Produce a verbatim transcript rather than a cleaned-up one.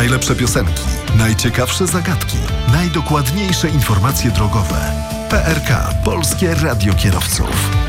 Najlepsze piosenki, najciekawsze zagadki, najdokładniejsze informacje drogowe. P R K, Polskie Radio Kierowców.